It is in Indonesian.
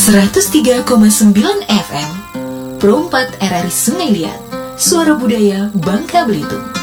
103,9 FM Pro 4 RRI Sungai Liat, Suara Budaya Bangka Belitung.